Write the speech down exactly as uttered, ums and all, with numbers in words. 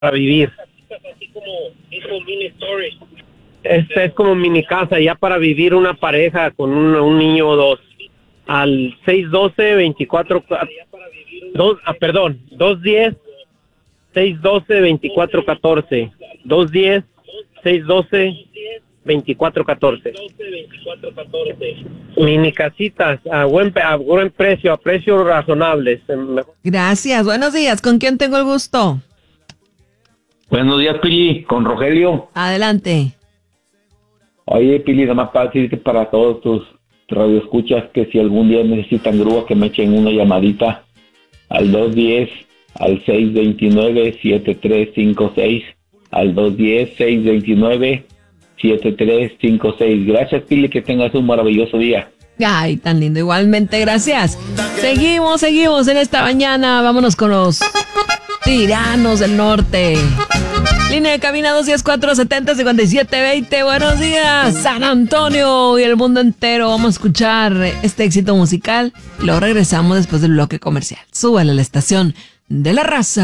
para vivir. Esta es como mini casa ya para vivir una pareja con un, un niño o dos. Al seis doce veinticuatro dos, ah, perdón, dos diez seis doce veinticuatro catorce dos diez seis doce veinticuatro catorce. Mini casitas a buen, a buen precio, a precios razonables. Gracias, buenos días. ¿Con quién tengo el gusto? Buenos días, Pili, con Rogelio. Adelante. Oye, Pili, nada más para decirte para todos tus radioescuchas que si algún día necesitan grúa, que me echen una llamadita al dos diez, al seis veintinueve, siete tres cinco seis, al dos diez, seis veintinueve, siete tres cinco seis. Gracias, Pili, que tengas un maravilloso día. Ay, tan lindo, igualmente, gracias. Seguimos, seguimos en esta mañana. Vámonos con los tiranos del norte. Línea de cabina dos uno cuatro, siete cero, cinco siete dos cero. Buenos días, San Antonio y el mundo entero. Vamos a escuchar este éxito musical y luego regresamos después del bloque comercial. Súbale a la estación de la raza.